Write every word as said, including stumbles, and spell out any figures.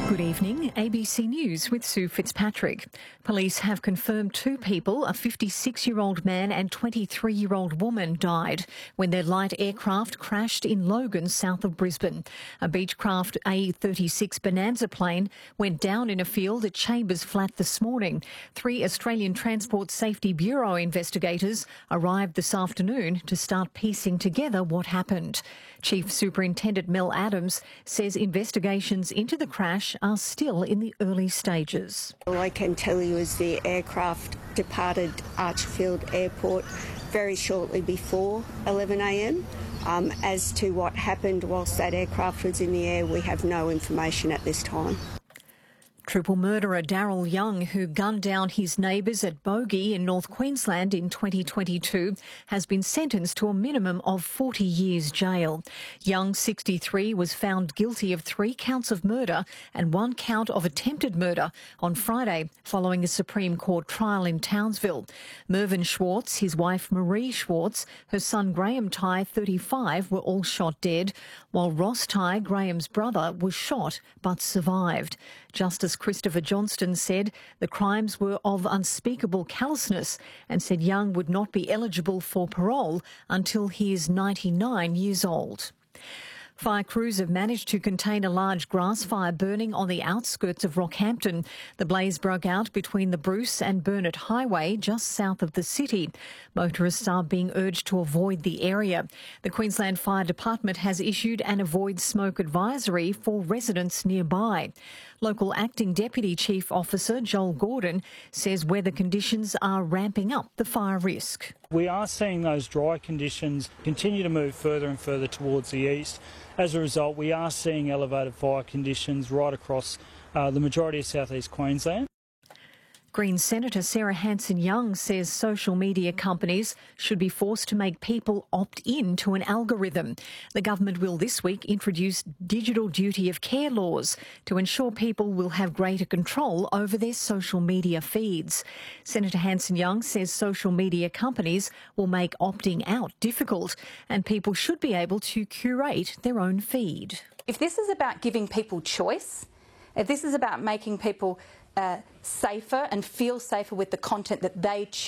Good evening, A B C News with Sue Fitzpatrick. Police have confirmed two people, a fifty-six-year-old man and twenty-three-year-old woman, died when their light aircraft crashed in Logan, south of Brisbane. A Beechcraft A thirty-six Bonanza plane went down in a field at Chambers Flat this morning. Three Australian Transport Safety Bureau investigators arrived this afternoon to start piecing together what happened. Chief Superintendent Mel Adams says investigations into the crash are still in the early stages. All I can tell you is the aircraft departed Archerfield Airport very shortly before eleven a m. Um, as to what happened whilst that aircraft was in the air, we have no information at this time. Triple murderer Daryl Young, who gunned down his neighbours at Bogey in North Queensland in twenty twenty-two, has been sentenced to a minimum of forty years jail. Young, sixty-three, was found guilty of three counts of murder and one count of attempted murder on Friday following a Supreme Court trial in Townsville. Mervyn Schwartz, his wife Marie Schwartz, her son Graham Tye, thirty-five, were all shot dead, while Ross Tye, Graham's brother, was shot but survived. Justice Christopher Johnston said the crimes were of unspeakable callousness and said Young would not be eligible for parole until he is ninety-nine years old. Fire crews have managed to contain a large grass fire burning on the outskirts of Rockhampton. The blaze broke out between the Bruce and Burnett Highway just south of the city. Motorists are being urged to avoid the area. The Queensland Fire Department has issued an avoid smoke advisory for residents nearby. Local Acting Deputy Chief Officer Joel Gordon says weather conditions are ramping up the fire risk. We are seeing those dry conditions continue to move further and further towards the east. As a result, we are seeing elevated fire conditions right across uh, the majority of southeast Queensland. Greens Senator Sarah Hanson-Young says social media companies should be forced to make people opt in to an algorithm. The government will this week introduce digital duty of care laws to ensure people will have greater control over their social media feeds. Senator Hanson-Young says social media companies will make opting out difficult and people should be able to curate their own feed. If this is about giving people choice, if this is about making people Uh, safer and feel safer with the content that they choose.